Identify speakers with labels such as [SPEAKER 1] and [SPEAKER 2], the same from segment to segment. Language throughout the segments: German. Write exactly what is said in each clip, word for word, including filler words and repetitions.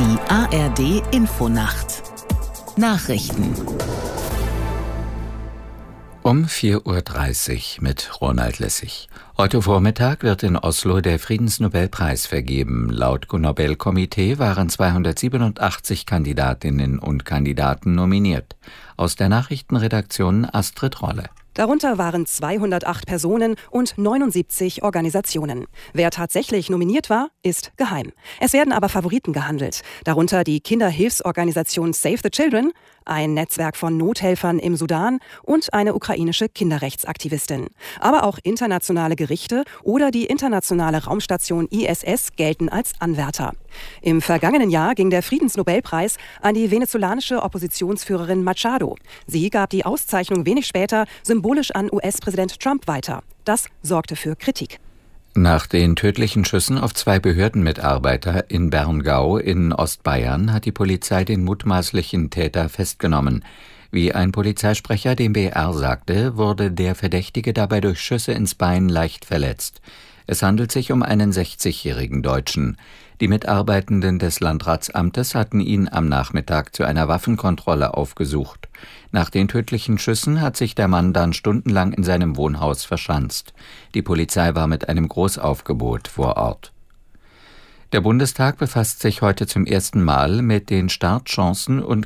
[SPEAKER 1] Die A R D-Infonacht Nachrichten
[SPEAKER 2] um vier Uhr dreißig mit Ronald Lessig. Heute Vormittag wird in Oslo der Friedensnobelpreis vergeben. Laut Nobelkomitee waren zweihundertsiebenundachtzig Kandidatinnen und Kandidaten nominiert. Aus der Nachrichtenredaktion Astrid Rolle.
[SPEAKER 3] Darunter waren zweihundertacht Personen und neunundsiebzig Organisationen. Wer tatsächlich nominiert war, ist geheim. Es werden aber Favoriten gehandelt. Darunter die Kinderhilfsorganisation Save the Children, ein Netzwerk von Nothelfern im Sudan und eine ukrainische Kinderrechtsaktivistin. Aber auch internationale Gerichte oder die internationale Raumstation I S S gelten als Anwärter. Im vergangenen Jahr ging der Friedensnobelpreis an die venezolanische Oppositionsführerin Machado. Sie gab die Auszeichnung wenig später symbolisch an U S-Präsident Trump weiter. Das sorgte für Kritik.
[SPEAKER 2] Nach den tödlichen Schüssen auf zwei Behördenmitarbeiter in Berngau in Ostbayern hat die Polizei den mutmaßlichen Täter festgenommen. Wie ein Polizeisprecher dem B R sagte, wurde der Verdächtige dabei durch Schüsse ins Bein leicht verletzt. Es handelt sich um einen sechzigjährigen Deutschen. Die Mitarbeitenden des Landratsamtes hatten ihn am Nachmittag zu einer Waffenkontrolle aufgesucht. Nach den tödlichen Schüssen hat sich der Mann dann stundenlang in seinem Wohnhaus verschanzt. Die Polizei war mit einem Großaufgebot vor Ort. Der Bundestag befasst sich heute zum ersten Mal mit den Startchancen- und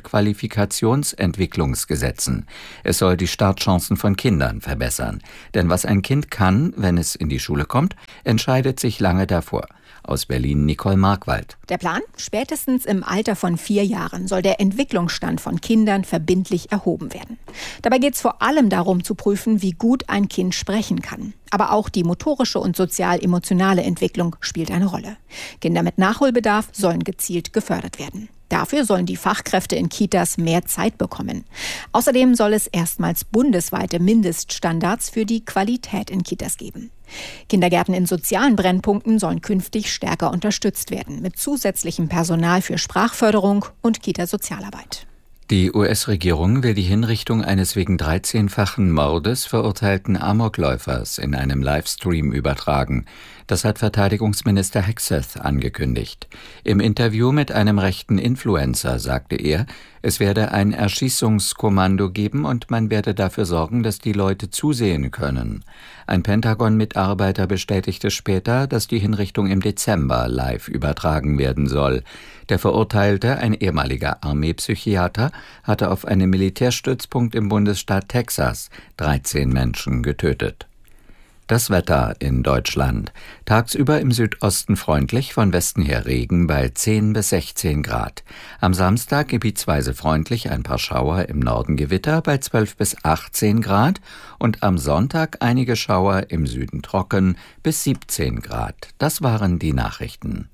[SPEAKER 2] Qualifikationsentwicklungsgesetzen. Es soll die Startchancen von Kindern verbessern. Denn was ein Kind kann, wenn es in die Schule kommt, entscheidet sich lange davor. Aus Berlin Nicole Markwald.
[SPEAKER 4] Der Plan? Spätestens im Alter von vier Jahren soll der Entwicklungsstand von Kindern verbindlich erhoben werden. Dabei geht es vor allem darum zu prüfen, wie gut ein Kind sprechen kann. Aber auch die motorische und sozial-emotionale Entwicklung spielt eine Rolle. Kinder mit Nachholbedarf sollen gezielt gefördert werden. Dafür sollen die Fachkräfte in Kitas mehr Zeit bekommen. Außerdem soll es erstmals bundesweite Mindeststandards für die Qualität in Kitas geben. Kindergärten in sozialen Brennpunkten sollen künftig stärker unterstützt werden, mit zusätzlichem Personal für Sprachförderung und Kita-Sozialarbeit.
[SPEAKER 2] Die U S-Regierung will die Hinrichtung eines wegen dreizehnfachen Mordes verurteilten Amokläufers in einem Livestream übertragen. Das hat Verteidigungsminister Hegseth angekündigt. Im Interview mit einem rechten Influencer sagte er, es werde ein Erschießungskommando geben und man werde dafür sorgen, dass die Leute zusehen können. Ein Pentagon-Mitarbeiter bestätigte später, dass die Hinrichtung im Dezember live übertragen werden soll. Der Verurteilte, ein ehemaliger Armeepsychiater, hatte auf einem Militärstützpunkt im Bundesstaat Texas dreizehn Menschen getötet. Das Wetter in Deutschland. Tagsüber im Südosten freundlich, von Westen her Regen bei zehn bis sechzehn Grad. Am Samstag gebietsweise freundlich, ein paar Schauer, im Norden Gewitter bei zwölf bis achtzehn Grad und am Sonntag einige Schauer, im Süden trocken bis siebzehn Grad. Das waren die Nachrichten.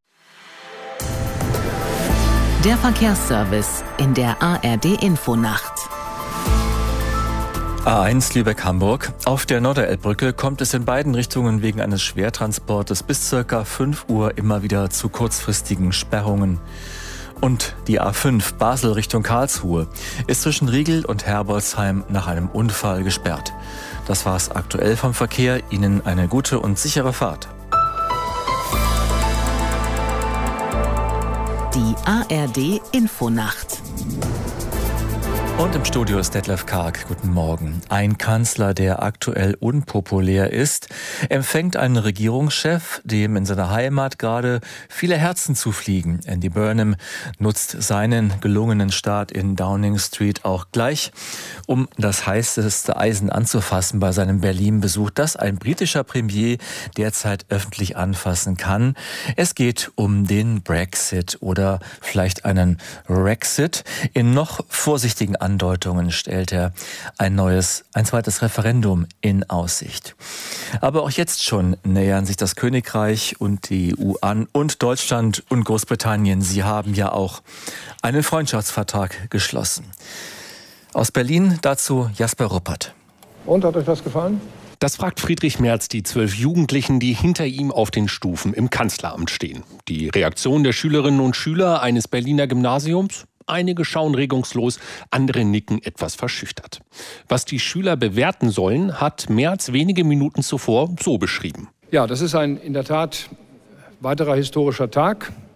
[SPEAKER 1] Der Verkehrsservice in der A R D-Infonacht.
[SPEAKER 5] A eins Lübeck-Hamburg. Auf der Norderelbbrücke kommt es in beiden Richtungen wegen eines Schwertransportes bis ca. fünf Uhr immer wieder zu kurzfristigen Sperrungen. Und die A fünf Basel Richtung Karlsruhe ist zwischen Riegel und Herbolzheim nach einem Unfall gesperrt. Das war's aktuell vom Verkehr. Ihnen eine gute und sichere Fahrt.
[SPEAKER 1] Die A R D-Infonacht.
[SPEAKER 5] Und im Studio ist Detlef Karg. Guten Morgen. Ein Kanzler, der aktuell unpopulär ist, empfängt einen Regierungschef, dem in seiner Heimat gerade viele Herzen zufliegen. Andy Burnham nutzt seinen gelungenen Start in Downing Street auch gleich, um das heißeste Eisen anzufassen bei seinem Berlin-Besuch, das ein britischer Premier derzeit öffentlich anfassen kann. Es geht um den Brexit oder vielleicht einen Rexit. In noch vorsichtigen Andeutungen stellt er ein neues, ein zweites Referendum in Aussicht. Aber auch jetzt schon nähern sich das Königreich und die E U an und Deutschland und Großbritannien. Sie haben ja auch einen Freundschaftsvertrag geschlossen. Aus Berlin dazu Jasper Ruppert.
[SPEAKER 6] Und, hat euch das gefallen?
[SPEAKER 7] Das fragt Friedrich Merz die zwölf Jugendlichen, die hinter ihm auf den Stufen im Kanzleramt stehen. Die Reaktion der Schülerinnen und Schüler eines Berliner Gymnasiums? Einige schauen regungslos, andere nicken etwas verschüchtert. Was die Schüler bewerten sollen, hat Merz wenige Minuten zuvor so beschrieben.
[SPEAKER 6] Ja, das ist ein in der Tat weiterer historischer Tag.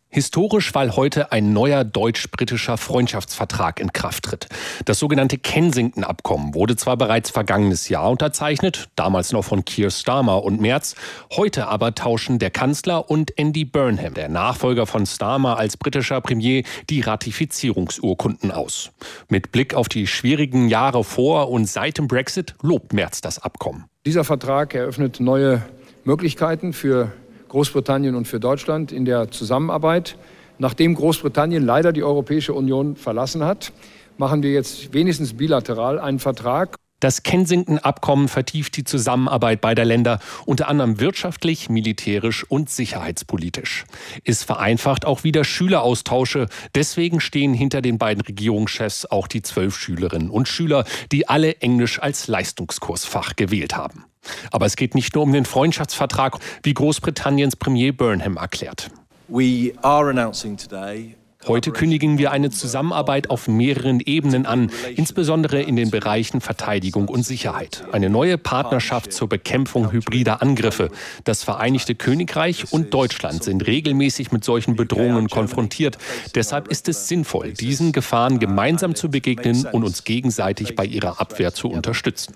[SPEAKER 7] Historisch, weil heute ein neuer deutsch-britischer Freundschaftsvertrag in Kraft tritt. Das sogenannte Kensington-Abkommen wurde zwar bereits vergangenes Jahr unterzeichnet, damals noch von Keir Starmer und Merz. Heute aber tauschen der Kanzler und Andy Burnham, der Nachfolger von Starmer als britischer Premier, die Ratifizierungsurkunden aus. Mit Blick auf die schwierigen Jahre vor und seit dem Brexit lobt Merz das Abkommen.
[SPEAKER 6] Dieser Vertrag eröffnet neue Möglichkeiten für Großbritannien und für Deutschland in der Zusammenarbeit. Nachdem Großbritannien leider die Europäische Union verlassen hat, machen wir jetzt wenigstens bilateral einen Vertrag.
[SPEAKER 7] Das Kensington-Abkommen vertieft die Zusammenarbeit beider Länder, unter anderem wirtschaftlich, militärisch und sicherheitspolitisch. Es vereinfacht auch wieder Schüleraustausche. Deswegen stehen hinter den beiden Regierungschefs auch die zwölf Schülerinnen und Schüler, die alle Englisch als Leistungskursfach gewählt haben. Aber es geht nicht nur um den Freundschaftsvertrag, wie Großbritanniens Premier Burnham erklärt.
[SPEAKER 8] We are announcing today
[SPEAKER 7] Heute kündigen wir eine Zusammenarbeit auf mehreren Ebenen an, insbesondere in den Bereichen Verteidigung und Sicherheit. Eine neue Partnerschaft zur Bekämpfung hybrider Angriffe. Das Vereinigte Königreich und Deutschland sind regelmäßig mit solchen Bedrohungen konfrontiert. Deshalb ist es sinnvoll, diesen Gefahren gemeinsam zu begegnen und uns gegenseitig bei ihrer Abwehr zu unterstützen.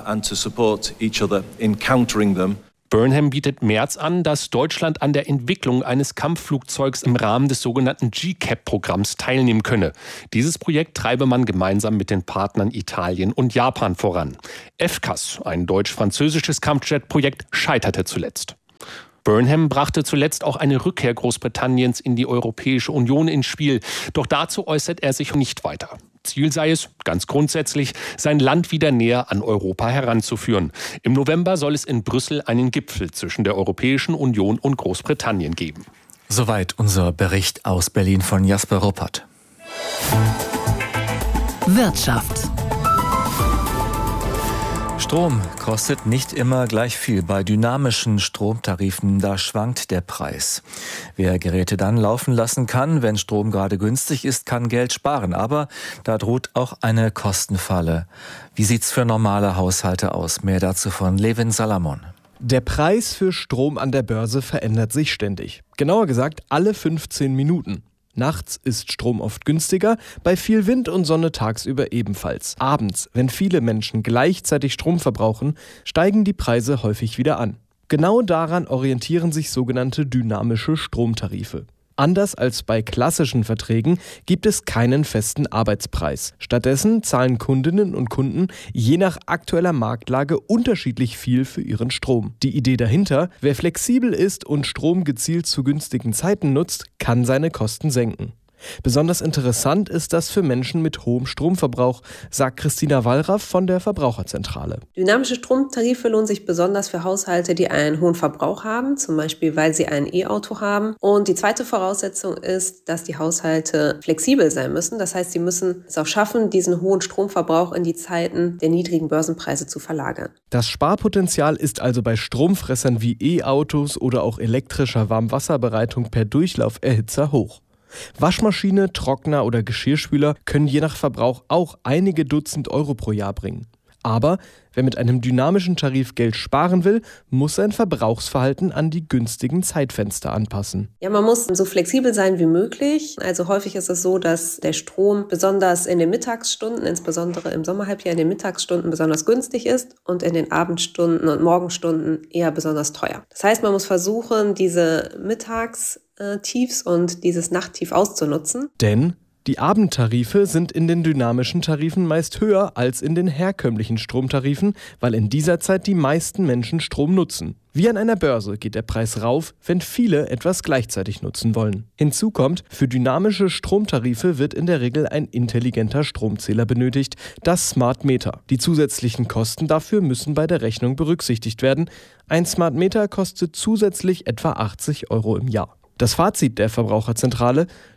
[SPEAKER 7] Burnham bietet Merz an, dass Deutschland an der Entwicklung eines Kampfflugzeugs im Rahmen des sogenannten G CAP-Programms teilnehmen könne. Dieses Projekt treibe man gemeinsam mit den Partnern Italien und Japan voran. F C A S, ein deutsch-französisches Kampfjet-Projekt, scheiterte zuletzt. Burnham brachte zuletzt auch eine Rückkehr Großbritanniens in die Europäische Union ins Spiel. Doch dazu äußert er sich nicht weiter. Ziel sei es, ganz grundsätzlich, sein Land wieder näher an Europa heranzuführen. Im November soll es in Brüssel einen Gipfel zwischen der Europäischen Union und Großbritannien geben.
[SPEAKER 5] Soweit unser Bericht aus Berlin von Jasper Ruppert.
[SPEAKER 1] Wirtschaft.
[SPEAKER 5] Strom kostet nicht immer gleich viel. Bei dynamischen Stromtarifen, da schwankt der Preis. Wer Geräte dann laufen lassen kann, wenn Strom gerade günstig ist, kann Geld sparen. Aber da droht auch eine Kostenfalle. Wie sieht's für normale Haushalte aus? Mehr dazu von Levin Salamon.
[SPEAKER 9] Der Preis für Strom an der Börse verändert sich ständig. Genauer gesagt alle fünfzehn Minuten. Nachts ist Strom oft günstiger, bei viel Wind und Sonne tagsüber ebenfalls. Abends, wenn viele Menschen gleichzeitig Strom verbrauchen, steigen die Preise häufig wieder an. Genau daran orientieren sich sogenannte dynamische Stromtarife. Anders als bei klassischen Verträgen gibt es keinen festen Arbeitspreis. Stattdessen zahlen Kundinnen und Kunden je nach aktueller Marktlage unterschiedlich viel für ihren Strom. Die Idee dahinter: Wer flexibel ist und Strom gezielt zu günstigen Zeiten nutzt, kann seine Kosten senken. Besonders interessant ist das für Menschen mit hohem Stromverbrauch, sagt Christina Wallraff von der Verbraucherzentrale.
[SPEAKER 10] Dynamische Stromtarife lohnen sich besonders für Haushalte, die einen hohen Verbrauch haben, zum Beispiel weil sie ein E-Auto haben. Und die zweite Voraussetzung ist, dass die Haushalte flexibel sein müssen. Das heißt, sie müssen es auch schaffen, diesen hohen Stromverbrauch in die Zeiten der niedrigen Börsenpreise zu verlagern.
[SPEAKER 9] Das Sparpotenzial ist also bei Stromfressern wie E-Autos oder auch elektrischer Warmwasserbereitung per Durchlauferhitzer hoch. Waschmaschine, Trockner oder Geschirrspüler können je nach Verbrauch auch einige Dutzend Euro pro Jahr bringen. Aber wer mit einem dynamischen Tarif Geld sparen will, muss sein Verbrauchsverhalten an die günstigen Zeitfenster anpassen.
[SPEAKER 10] Ja, man muss so flexibel sein wie möglich. Also häufig ist es so, dass der Strom besonders in den Mittagsstunden, insbesondere im Sommerhalbjahr in den Mittagsstunden besonders günstig ist und in den Abendstunden und Morgenstunden eher besonders teuer. Das heißt, man muss versuchen, diese Mittagstiefs und dieses Nachttief auszunutzen.
[SPEAKER 9] Denn die Abendtarife sind in den dynamischen Tarifen meist höher als in den herkömmlichen Stromtarifen, weil in dieser Zeit die meisten Menschen Strom nutzen. Wie an einer Börse geht der Preis rauf, wenn viele etwas gleichzeitig nutzen wollen. Hinzu kommt, für dynamische Stromtarife wird in der Regel ein intelligenter Stromzähler benötigt, das Smart Meter. Die zusätzlichen Kosten dafür müssen bei der Rechnung berücksichtigt werden. Ein Smart Meter kostet zusätzlich etwa achtzig Euro im Jahr. Das Fazit der Verbraucherzentrale: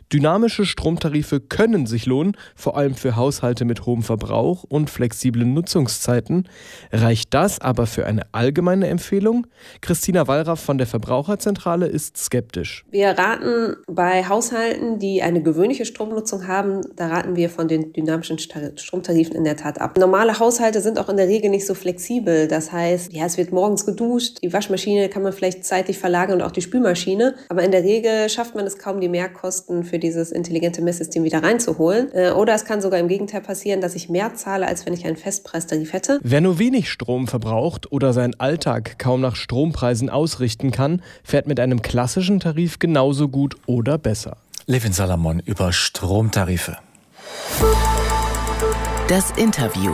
[SPEAKER 9] Dynamische Stromtarife können sich lohnen, vor allem für Haushalte mit hohem Verbrauch und flexiblen Nutzungszeiten. Reicht das aber für eine allgemeine Empfehlung? Christina Wallraff von der Verbraucherzentrale ist skeptisch.
[SPEAKER 10] Wir raten bei Haushalten, die eine gewöhnliche Stromnutzung haben, da raten wir von den dynamischen Stromtarifen in der Tat ab. Normale Haushalte sind auch in der Regel nicht so flexibel. Das heißt, ja, es wird morgens geduscht, die Waschmaschine kann man vielleicht zeitlich verlagern und auch die Spülmaschine. Aber in der Regel schafft man es kaum, die Mehrkosten für dieses intelligente Messsystem wieder reinzuholen. Oder es kann sogar im Gegenteil passieren, dass ich mehr zahle, als wenn ich einen Festpreistarif hätte.
[SPEAKER 9] Wer nur wenig Strom verbraucht oder seinen Alltag kaum nach Strompreisen ausrichten kann, fährt mit einem klassischen Tarif genauso gut oder besser.
[SPEAKER 5] Levin Salamon über Stromtarife.
[SPEAKER 1] Das Interview.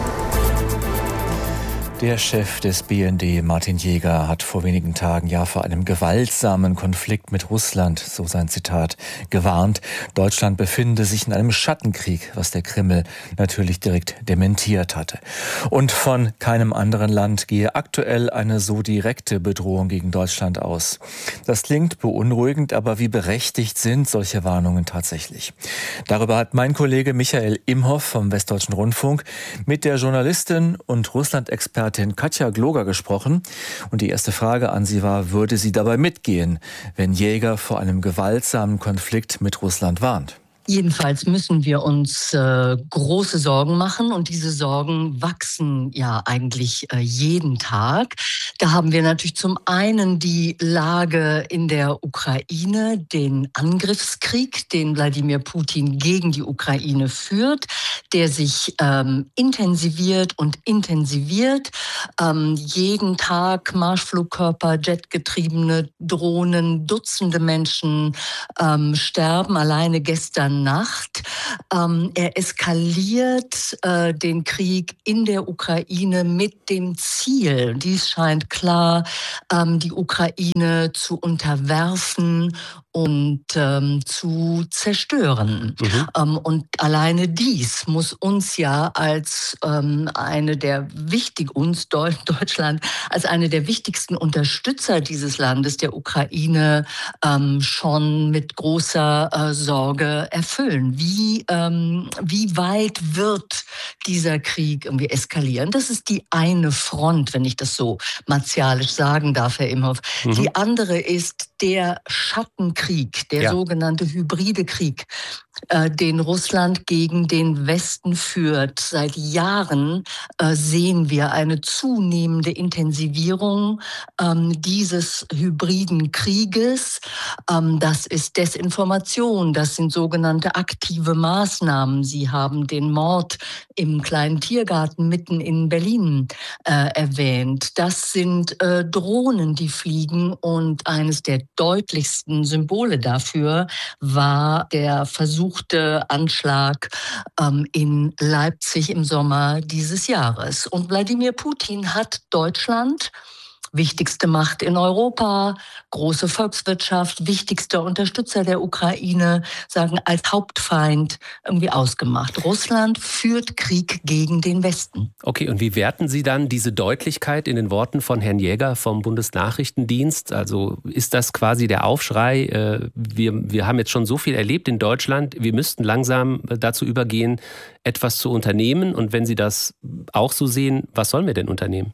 [SPEAKER 5] Der Chef des B N D, Martin Jäger, hat vor wenigen Tagen ja vor einem gewaltsamen Konflikt mit Russland, so sein Zitat, gewarnt. Deutschland befinde sich in einem Schattenkrieg, was der Kreml natürlich direkt dementiert hatte. Und von keinem anderen Land gehe aktuell eine so direkte Bedrohung gegen Deutschland aus. Das klingt beunruhigend, aber wie berechtigt sind solche Warnungen tatsächlich? Darüber hat mein Kollege Michael Imhoff vom Westdeutschen Rundfunk mit der Journalistin und Russland-Expertin Katja Gloger gesprochen. Und die erste Frage an sie war, würde sie dabei mitgehen, wenn Jäger vor einem gewaltsamen Konflikt mit Russland warnt?
[SPEAKER 11] Jedenfalls müssen wir uns äh, große Sorgen machen und diese Sorgen wachsen ja eigentlich äh, jeden Tag. Da haben wir natürlich zum einen die Lage in der Ukraine, den Angriffskrieg, den Wladimir Putin gegen die Ukraine führt, der sich ähm, intensiviert und intensiviert. Ähm, jeden Tag Marschflugkörper, jetgetriebene Drohnen, Dutzende Menschen ähm, sterben. Alleine gestern Nacht. Ähm, er eskaliert äh, den Krieg in der Ukraine mit dem Ziel, dies scheint klar, ähm, die Ukraine zu unterwerfen und ähm, zu zerstören. Mhm. Ähm, und alleine dies muss uns ja als ähm, eine der wichtig uns Deutschland als eine der wichtigsten Unterstützer dieses Landes, der Ukraine, ähm, schon mit großer äh, Sorge erfüllen. Wie ähm, wie weit wird dieser Krieg irgendwie eskalieren? Das ist die eine Front, wenn ich das so martialisch sagen darf, Herr Imhoff. Mhm. Die andere ist der Schattenkrieg, der ja. sogenannte hybride Krieg, äh, den Russland gegen den Westen führt. Seit Jahren äh, sehen wir eine zunehmende Intensivierung ähm, dieses hybriden Krieges. Ähm, das ist Desinformation, das sind sogenannte aktive Maßnahmen. Sie haben den Mord im kleinen Tiergarten mitten in Berlin äh, erwähnt. Das sind äh, Drohnen, die fliegen, und eines der deutlichsten Symbole dafür war der versuchte Anschlag ähm, in Leipzig im Sommer dieses Jahres. Und Wladimir Putin hat Deutschland, wichtigste Macht in Europa, große Volkswirtschaft, wichtigster Unterstützer der Ukraine, sagen, als Hauptfeind irgendwie ausgemacht. Russland führt Krieg gegen den Westen.
[SPEAKER 12] Okay, und wie werten Sie dann diese Deutlichkeit in den Worten von Herrn Jäger vom Bundesnachrichtendienst? Also ist das quasi der Aufschrei, äh, wir, wir haben jetzt schon so viel erlebt in Deutschland, wir müssten langsam dazu übergehen, etwas zu unternehmen? Und wenn Sie das auch so sehen, was sollen wir denn unternehmen?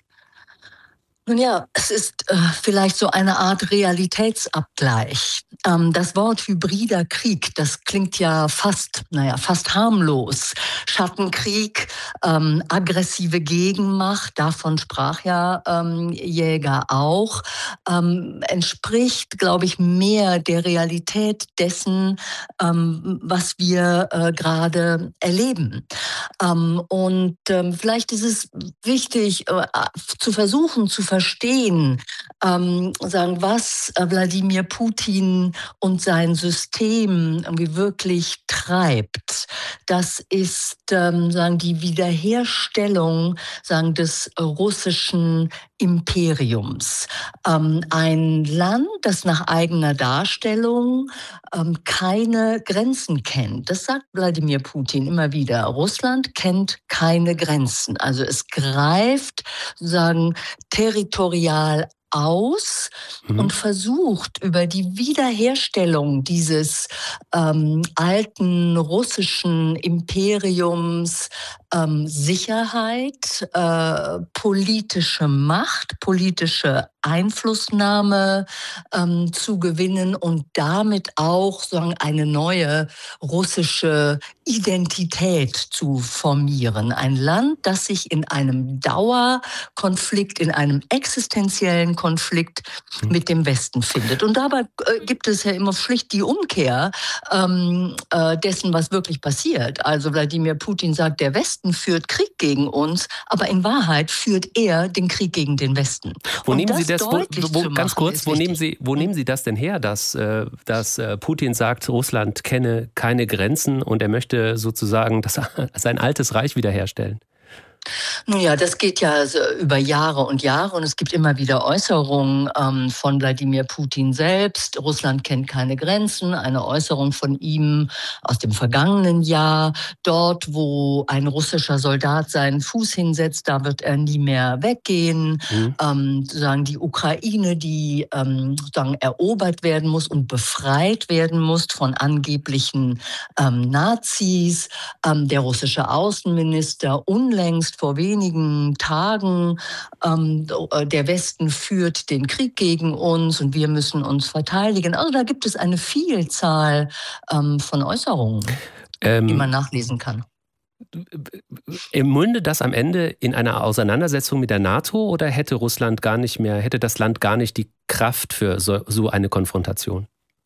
[SPEAKER 11] Nun ja, es ist äh, vielleicht so eine Art Realitätsabgleich. Ähm, das Wort hybrider Krieg, das klingt ja fast, naja, fast harmlos. Schattenkrieg, ähm, aggressive Gegenmacht, davon sprach ja ähm, Jäger auch, ähm, entspricht, glaube ich, mehr der Realität dessen, ähm, was wir äh, gerade erleben. Ähm, und ähm, vielleicht ist es wichtig, äh, zu versuchen, zu verstehen, ähm, sagen, was Wladimir Putin und sein System irgendwie wirklich treibt. Das ist ähm, sagen, die Wiederherstellung sagen, des russischen Imperiums. Ähm, ein Land, das nach eigener Darstellung ähm, keine Grenzen kennt. Das sagt Wladimir Putin immer wieder. Russland kennt keine Grenzen. Also es greift sozusagen territorial aus
[SPEAKER 12] Mhm.
[SPEAKER 11] und versucht, über die Wiederherstellung dieses ähm, alten russischen Imperiums ähm, Sicherheit, äh, politische Macht, politische Einflussnahme ähm, zu gewinnen und damit auch sagen, eine neue russische Identität zu formieren. Ein Land, das sich in einem Dauerkonflikt, in einem existenziellen Konflikt mit dem Westen findet. Und dabei äh, gibt es ja immer schlicht die Umkehr ähm, äh, dessen, was wirklich passiert. Also Wladimir Putin sagt, der Westen führt Krieg gegen uns, aber in Wahrheit führt er den Krieg gegen den Westen.
[SPEAKER 12] Wo
[SPEAKER 11] Und
[SPEAKER 12] nehmen Sie das, wo,
[SPEAKER 11] deutlich
[SPEAKER 12] wo,
[SPEAKER 11] zu
[SPEAKER 12] ganz
[SPEAKER 11] machen,
[SPEAKER 12] kurz,
[SPEAKER 11] ist
[SPEAKER 12] wo
[SPEAKER 11] wichtig.
[SPEAKER 12] nehmen, Sie, wo nehmen Sie das denn her, dass, äh, dass äh, Putin sagt, Russland kenne keine Grenzen und er möchte sozusagen das, sein altes Reich wiederherstellen?
[SPEAKER 11] Nun ja, das geht ja so über Jahre und Jahre und es gibt immer wieder Äußerungen ähm, von Wladimir Putin selbst. Russland kennt keine Grenzen. Eine Äußerung von ihm aus dem vergangenen Jahr. Dort, wo ein russischer Soldat seinen Fuß hinsetzt, da wird er nie mehr weggehen.
[SPEAKER 12] Mhm.
[SPEAKER 11] Ähm, sozusagen die Ukraine, die ähm, sozusagen erobert werden muss und befreit werden muss von angeblichen ähm, Nazis. Ähm, der russische Außenminister unlängst vor wenigen Tagen, ähm, der Westen führt den Krieg gegen uns und wir müssen uns verteidigen. Also da gibt es eine Vielzahl ähm, von Äußerungen,
[SPEAKER 12] Ähm,
[SPEAKER 11] die man nachlesen kann.
[SPEAKER 12] Mündet das am Ende in einer Auseinandersetzung mit der NATO oder hätte Russland gar nicht mehr, hätte das Land gar nicht die Kraft für so, so eine Konfrontation?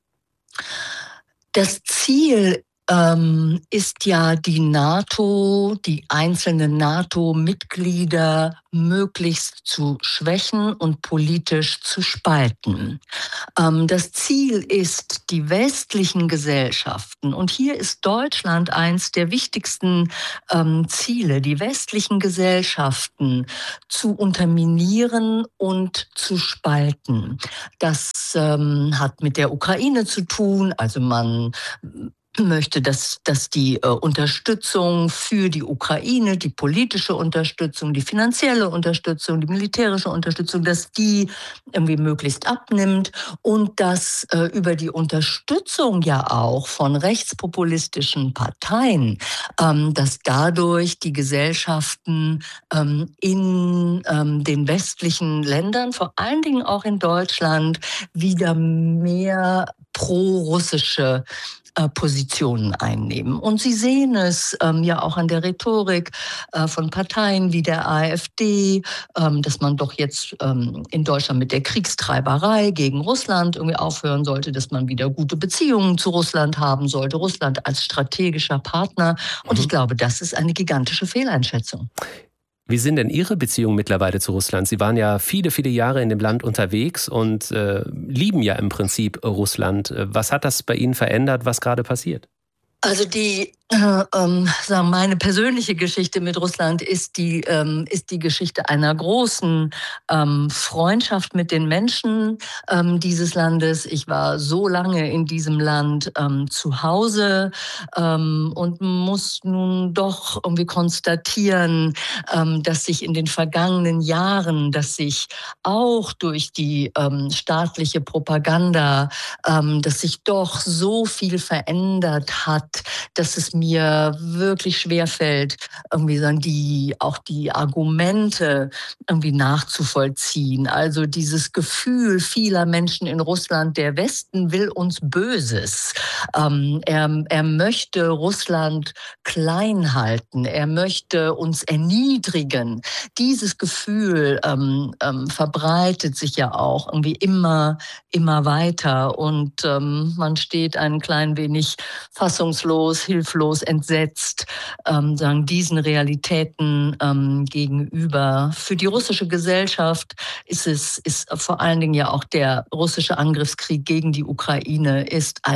[SPEAKER 11] Das Ziel ähm, ist ja die NATO, die einzelnen NATO-Mitglieder möglichst zu schwächen und politisch zu spalten. Ähm, das Ziel ist, die westlichen Gesellschaften, und hier ist Deutschland eins der wichtigsten ähm, Ziele, die westlichen Gesellschaften zu unterminieren und zu spalten. Das ähm, hat mit der Ukraine zu tun, also man möchte, dass, dass die äh, Unterstützung für die Ukraine, die politische Unterstützung, die finanzielle Unterstützung, die militärische Unterstützung, dass die irgendwie möglichst abnimmt und dass äh, über die Unterstützung ja auch von rechtspopulistischen Parteien, ähm, dass dadurch die Gesellschaften ähm, in ähm, den westlichen Ländern, vor allen Dingen auch in Deutschland, wieder mehr pro-russische Positionen einnehmen. Und Sie sehen es ähm, ja auch an der Rhetorik äh, von Parteien wie der AfD, ähm, dass man doch jetzt ähm, in Deutschland mit der Kriegstreiberei gegen Russland irgendwie aufhören sollte, dass man wieder gute Beziehungen zu Russland haben sollte, Russland als strategischer Partner. Und mhm. ich glaube, das ist eine gigantische Fehleinschätzung.
[SPEAKER 12] Wie sind denn Ihre Beziehungen mittlerweile zu Russland? Sie waren ja viele, viele Jahre in dem Land unterwegs und äh, lieben ja im Prinzip Russland. Was hat das bei Ihnen verändert, was gerade passiert?
[SPEAKER 11] Also die, äh, ähm, sagen meine persönliche Geschichte mit Russland ist die ähm, ist die Geschichte einer großen ähm, Freundschaft mit den Menschen ähm, dieses Landes. Ich war so lange in diesem Land ähm, zu Hause ähm, und muss nun doch irgendwie konstatieren, ähm, dass sich in den vergangenen Jahren, dass sich auch durch die ähm, staatliche Propaganda, ähm, dass sich doch so viel verändert hat, dass es mir wirklich schwerfällt, irgendwie sagen, die, auch die Argumente irgendwie nachzuvollziehen. Also dieses Gefühl vieler Menschen in Russland, der Westen will uns Böses. Ähm, er, er möchte Russland klein halten. Er möchte uns erniedrigen. Dieses Gefühl ähm, ähm, verbreitet sich ja auch irgendwie immer, immer weiter. Und ähm, man steht ein klein wenig fassungslos, hilflos, entsetzt, ähm, sagen, diesen Realitäten ähm, gegenüber. Für die russische Gesellschaft ist es ist vor allen Dingen ja auch der russische Angriffskrieg gegen die Ukraine ist eine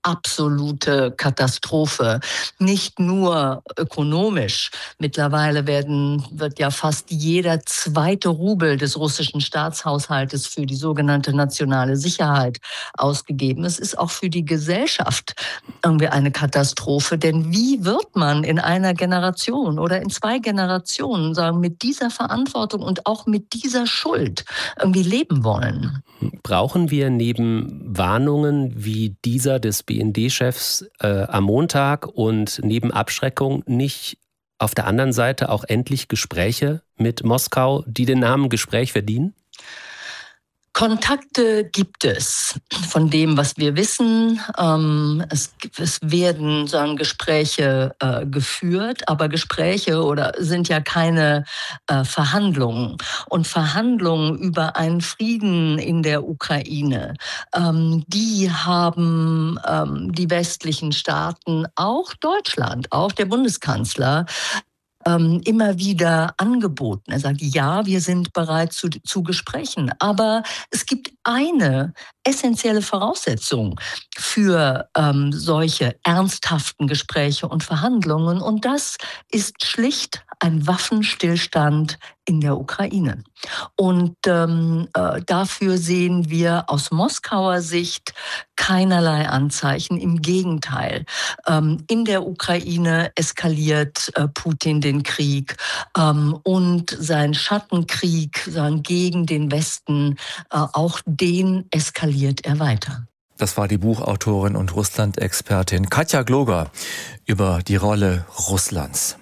[SPEAKER 11] absolute Katastrophe. Nicht nur ökonomisch. Mittlerweile werden, wird ja fast jeder zweite Rubel des russischen Staatshaushaltes für die sogenannte nationale Sicherheit ausgegeben. Es ist auch für die Gesellschaft irgendwie eine Katastrophe. Denn wie wird man in einer Generation oder in zwei Generationen sagen, mit dieser Verantwortung und auch mit dieser Schuld irgendwie leben wollen?
[SPEAKER 12] Brauchen wir neben Warnungen wie dieser des B N D-Chefs äh, am Montag und neben Abschreckung nicht auf der anderen Seite auch endlich Gespräche mit Moskau, die den Namen Gespräch verdienen?
[SPEAKER 11] Kontakte gibt es, von dem, was wir wissen. Ähm, es, es werden sagen, Gespräche äh, geführt, aber Gespräche oder sind ja keine äh, Verhandlungen. Und Verhandlungen über einen Frieden in der Ukraine, ähm, die haben ähm, die westlichen Staaten, auch Deutschland, auch der Bundeskanzler, immer wieder angeboten. Er sagt, ja, wir sind bereit zu, zu Gesprächen. Aber es gibt eine essentielle Voraussetzung für ähm, solche ernsthaften Gespräche und Verhandlungen. Und das ist schlicht ein Waffenstillstand in der Ukraine. Und ähm, äh, dafür sehen wir aus Moskauer Sicht keinerlei Anzeichen. Im Gegenteil, ähm, in der Ukraine eskaliert äh, Putin den Krieg ähm, und sein Schattenkrieg sagen, gegen den Westen, äh, auch den eskaliert er weiter.
[SPEAKER 5] Das war die Buchautorin und Russland-Expertin Katja Gloger über die Rolle Russlands.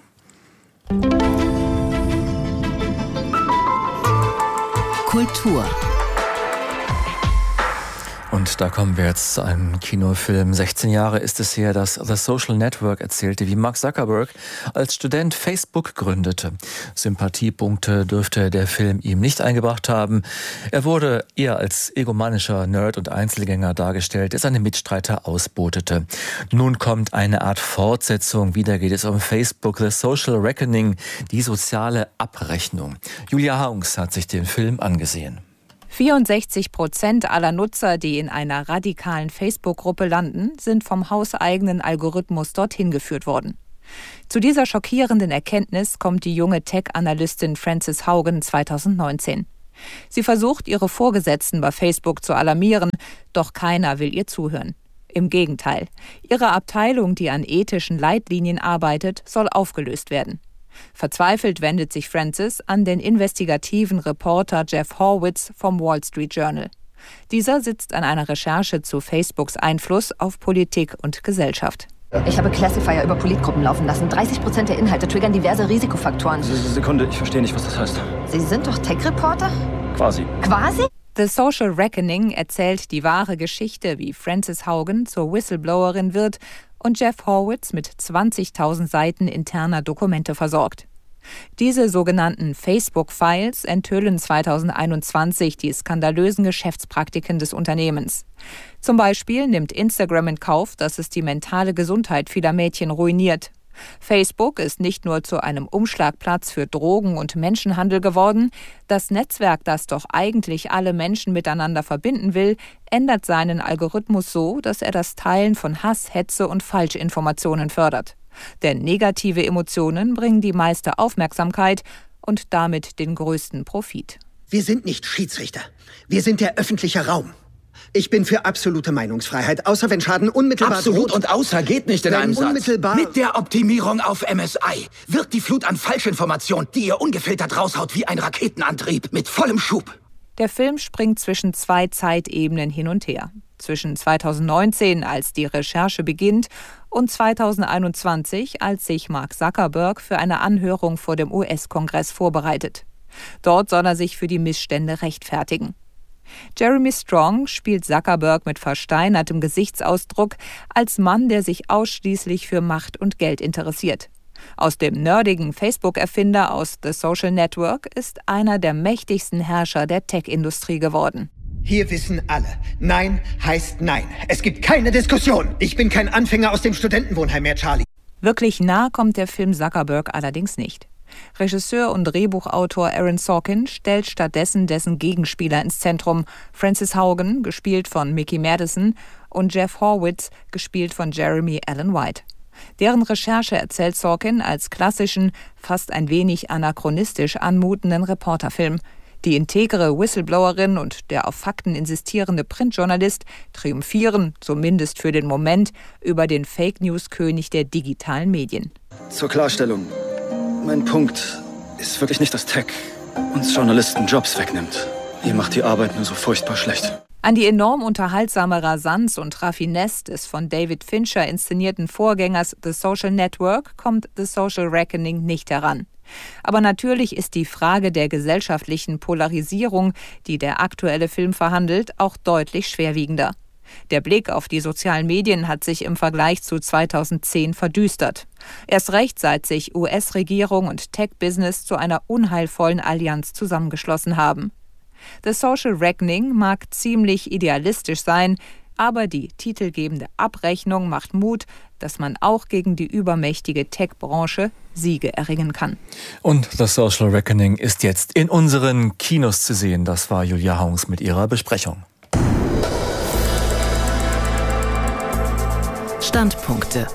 [SPEAKER 1] Kultur.
[SPEAKER 5] Und da kommen wir jetzt zu einem Kinofilm. sechzehn Jahre ist es her, dass The Social Network erzählte, wie Mark Zuckerberg als Student Facebook gründete. Sympathiepunkte dürfte der Film ihm nicht eingebracht haben. Er wurde eher als egomanischer Nerd und Einzelgänger dargestellt, der seine Mitstreiter ausbotete. Nun kommt eine Art Fortsetzung. Wieder geht es um Facebook, The Social Reckoning, die soziale Abrechnung. Julia Haunks hat sich den Film angesehen.
[SPEAKER 13] vierundsechzig Prozent aller Nutzer, die in einer radikalen Facebook-Gruppe landen, sind vom hauseigenen Algorithmus dorthin geführt worden. Zu dieser schockierenden Erkenntnis kommt die junge Tech-Analystin Frances Haugen zweitausendneunzehn. Sie versucht, ihre Vorgesetzten bei Facebook zu alarmieren, doch keiner will ihr zuhören. Im Gegenteil, ihre Abteilung, die an ethischen Leitlinien arbeitet, soll aufgelöst werden. Verzweifelt wendet sich Frances an den investigativen Reporter Jeff Horwitz vom Wall Street Journal. Dieser sitzt an einer Recherche zu Facebooks Einfluss auf Politik und Gesellschaft.
[SPEAKER 14] Ich habe Classifier über Politgruppen laufen lassen. dreißig Prozent der Inhalte triggern diverse Risikofaktoren.
[SPEAKER 15] Sekunde, ich verstehe nicht, was das heißt.
[SPEAKER 14] Sie sind doch Tech-Reporter?
[SPEAKER 15] Quasi.
[SPEAKER 14] Quasi?
[SPEAKER 13] The Social Reckoning erzählt die wahre Geschichte, wie Frances Haugen zur Whistleblowerin wird und Jeff Horwitz mit zwanzigtausend Seiten interner Dokumente versorgt. Diese sogenannten Facebook-Files enthüllen zweitausendeinundzwanzig die skandalösen Geschäftspraktiken des Unternehmens. Zum Beispiel nimmt Instagram in Kauf, dass es die mentale Gesundheit vieler Mädchen ruiniert. Facebook ist nicht nur zu einem Umschlagplatz für Drogen- und Menschenhandel geworden. Das Netzwerk, das doch eigentlich alle Menschen miteinander verbinden will, ändert seinen Algorithmus so, dass er das Teilen von Hass, Hetze und Falschinformationen fördert. Denn negative Emotionen bringen die meiste Aufmerksamkeit und damit den größten Profit.
[SPEAKER 16] Wir sind nicht Schiedsrichter. Wir sind der öffentliche Raum. Ich bin für absolute Meinungsfreiheit, außer wenn Schaden unmittelbar
[SPEAKER 17] Absolut
[SPEAKER 16] droht.
[SPEAKER 17] Und außer geht nicht in einem Satz.
[SPEAKER 16] Unmittelbar
[SPEAKER 17] Mit der Optimierung auf M S I wird die Flut an Falschinformation, die ihr ungefiltert raushaut wie ein Raketenantrieb, mit vollem Schub.
[SPEAKER 13] Der Film springt zwischen zwei Zeitebenen hin und her. Zwischen zweitausendneunzehn, als die Recherche beginnt, und zweitausendeinundzwanzig, als sich Mark Zuckerberg für eine Anhörung vor dem U S-Kongress vorbereitet. Dort soll er sich für die Missstände rechtfertigen. Jeremy Strong spielt Zuckerberg mit versteinertem Gesichtsausdruck als Mann, der sich ausschließlich für Macht und Geld interessiert. Aus dem nerdigen Facebook-Erfinder aus The Social Network ist einer der mächtigsten Herrscher der Tech-Industrie geworden.
[SPEAKER 16] Hier wissen alle, Nein heißt Nein. Es gibt keine Diskussion. Ich bin kein Anfänger aus dem Studentenwohnheim mehr, Charlie.
[SPEAKER 13] Wirklich nah kommt der Film Zuckerberg allerdings nicht. Regisseur und Drehbuchautor Aaron Sorkin stellt stattdessen dessen Gegenspieler ins Zentrum. Frances Haugen, gespielt von Mickey Madison, und Jeff Horwitz, gespielt von Jeremy Allen White. Deren Recherche erzählt Sorkin als klassischen, fast ein wenig anachronistisch anmutenden Reporterfilm. Die integre Whistleblowerin und der auf Fakten insistierende Printjournalist triumphieren, zumindest für den Moment, über den Fake-News-König der digitalen Medien.
[SPEAKER 15] Zur Klarstellung. Mein Punkt ist wirklich nicht, dass Tech uns Journalisten Jobs wegnimmt. Ihr macht die Arbeit nur so furchtbar schlecht.
[SPEAKER 13] An die enorm unterhaltsame Rasanz und Raffinesse des von David Fincher inszenierten Vorgängers The Social Network kommt The Social Reckoning nicht heran. Aber natürlich ist die Frage der gesellschaftlichen Polarisierung, die der aktuelle Film verhandelt, auch deutlich schwerwiegender. Der Blick auf die sozialen Medien hat sich im Vergleich zu zweitausendzehn verdüstert. Erst recht, seit sich U S-Regierung und Tech-Business zu einer unheilvollen Allianz zusammengeschlossen haben. The Social Reckoning mag ziemlich idealistisch sein, aber die titelgebende Abrechnung macht Mut, dass man auch gegen die übermächtige Tech-Branche Siege erringen kann.
[SPEAKER 5] Und The Social Reckoning ist jetzt in unseren Kinos zu sehen. Das war Julia Haungs mit ihrer Besprechung.
[SPEAKER 1] Standpunkte.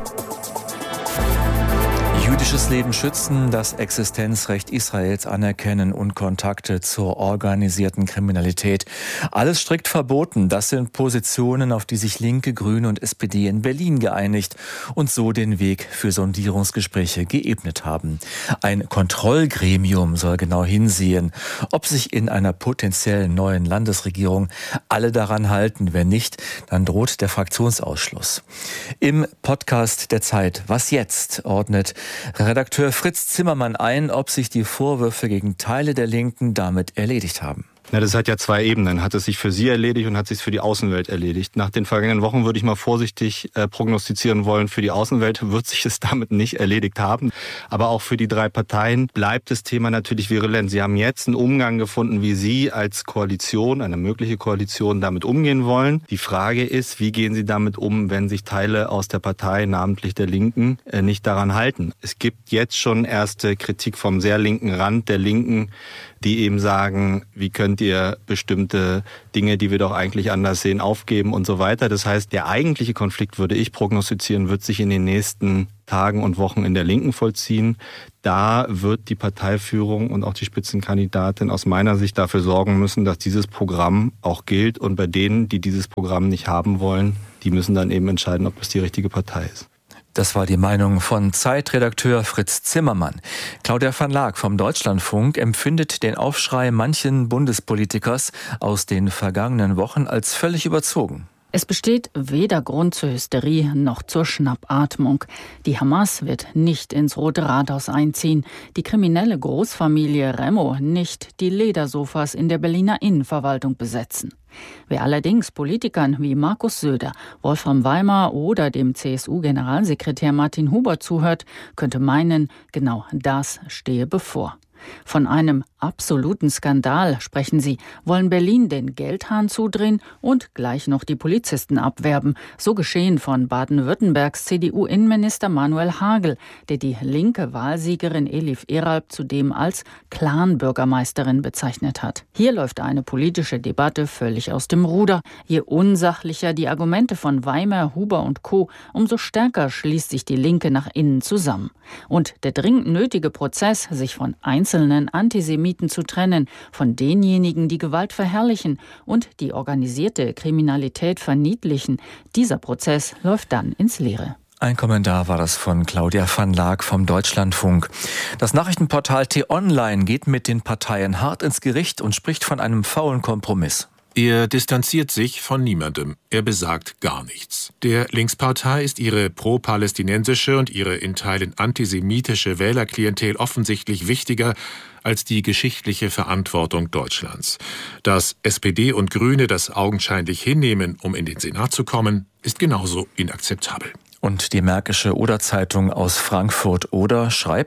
[SPEAKER 5] Jüdisches Leben schützen, das Existenzrecht Israels anerkennen und Kontakte zur organisierten Kriminalität. Alles strikt verboten. Das sind Positionen, auf die sich Linke, Grüne und S P D in Berlin geeinigt und so den Weg für Sondierungsgespräche geebnet haben. Ein Kontrollgremium soll genau hinsehen, ob sich in einer potenziellen neuen Landesregierung alle daran halten. Wenn nicht, dann droht der Fraktionsausschluss. Im Podcast der Zeit Was jetzt? Ordnet Redakteur Fritz Zimmermann ein, ob sich die Vorwürfe gegen Teile der Linken damit erledigt haben.
[SPEAKER 18] Na, das hat ja zwei Ebenen. Hat es sich für Sie erledigt und hat es sich für die Außenwelt erledigt. Nach den vergangenen Wochen würde ich mal vorsichtig äh, prognostizieren wollen, für die Außenwelt wird sich es damit nicht erledigt haben. Aber auch für die drei Parteien bleibt das Thema natürlich virulent. Sie haben jetzt einen Umgang gefunden, wie Sie als Koalition, eine mögliche Koalition, damit umgehen wollen. Die Frage ist, wie gehen Sie damit um, wenn sich Teile aus der Partei, namentlich der Linken, äh, nicht daran halten? Es gibt jetzt schon erste Kritik vom sehr linken Rand der Linken, die eben sagen, wie könnt ihr bestimmte Dinge, die wir doch eigentlich anders sehen, aufgeben und so weiter. Das heißt, der eigentliche Konflikt, würde ich prognostizieren, wird sich in den nächsten Tagen und Wochen in der Linken vollziehen. Da wird die Parteiführung und auch die Spitzenkandidatin aus meiner Sicht dafür sorgen müssen, dass dieses Programm auch gilt. Und bei denen, die dieses Programm nicht haben wollen, die müssen dann eben entscheiden, ob es die richtige Partei ist.
[SPEAKER 5] Das war die Meinung von Zeitredakteur Fritz Zimmermann. Claudia van Laak vom Deutschlandfunk empfindet den Aufschrei manchen Bundespolitikers aus den vergangenen Wochen als völlig überzogen.
[SPEAKER 19] Es besteht weder Grund zur Hysterie noch zur Schnappatmung. Die Hamas wird nicht ins Rote Rathaus einziehen, die kriminelle Großfamilie Remo nicht die Ledersofas in der Berliner Innenverwaltung besetzen. Wer allerdings Politikern wie Markus Söder, Wolfram Weimar oder dem C S U-Generalsekretär Martin Huber zuhört, könnte meinen, genau das stehe bevor. Von einem absoluten Skandal sprechen sie, wollen Berlin den Geldhahn zudrehen und gleich noch die Polizisten abwerben. So geschehen von Baden-Württembergs C D U-Innenminister Manuel Hagel, der die linke Wahlsiegerin Elif Eralp zudem als Clan-Bürgermeisterin bezeichnet hat. Hier läuft eine politische Debatte völlig aus dem Ruder. Je unsachlicher die Argumente von Weimar, Huber und Co., umso stärker schließt sich die Linke nach innen zusammen. Und der dringend nötige Prozess, sich von einzelnen Antisemiten zu trennen, von denjenigen, die Gewalt verherrlichen und die organisierte Kriminalität verniedlichen. Dieser Prozess läuft dann ins Leere.
[SPEAKER 5] Ein Kommentar war das von Claudia van Laak vom Deutschlandfunk. Das Nachrichtenportal T-Online geht mit den Parteien hart ins Gericht und spricht von einem faulen Kompromiss.
[SPEAKER 20] Er distanziert sich von niemandem. Er besagt gar nichts. Der Linkspartei ist ihre pro-palästinensische und ihre in Teilen antisemitische Wählerklientel offensichtlich wichtiger als die geschichtliche Verantwortung Deutschlands. Dass S P D und Grüne das augenscheinlich hinnehmen, um in den Senat zu kommen, ist genauso inakzeptabel.
[SPEAKER 5] Und die Märkische Oder-Zeitung aus Frankfurt Oder schreibt: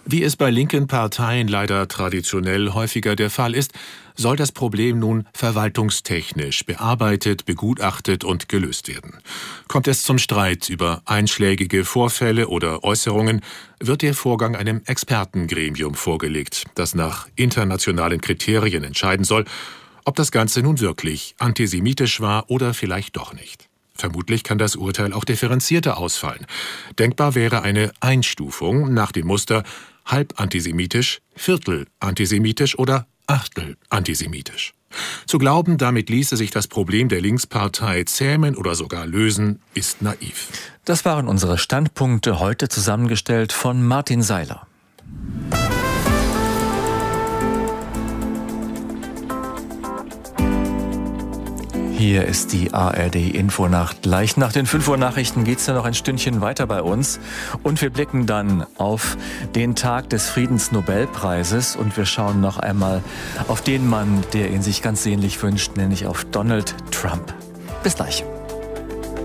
[SPEAKER 20] Wie es bei linken Parteien leider traditionell häufiger der Fall ist, soll das Problem nun verwaltungstechnisch bearbeitet, begutachtet und gelöst werden. Kommt es zum Streit über einschlägige Vorfälle oder Äußerungen, wird der Vorgang einem Expertengremium vorgelegt, das nach internationalen Kriterien entscheiden soll, ob das Ganze nun wirklich antisemitisch war oder vielleicht doch nicht. Vermutlich kann das Urteil auch differenzierter ausfallen. Denkbar wäre eine Einstufung nach dem Muster halb antisemitisch, Viertel antisemitisch oder Achtel antisemitisch. Zu glauben, damit ließe sich das Problem der Linkspartei zähmen oder sogar lösen, ist naiv.
[SPEAKER 5] Das waren unsere Standpunkte, heute zusammengestellt von Martin Seiler. Hier ist die A R D-Infonacht. Gleich nach den fünf Uhr Nachrichten geht es ja noch ein Stündchen weiter bei uns. Und wir blicken dann auf den Tag des Friedensnobelpreises. Und wir schauen noch einmal auf den Mann, der ihn sich ganz sehnlich wünscht, nämlich auf Donald Trump. Bis gleich.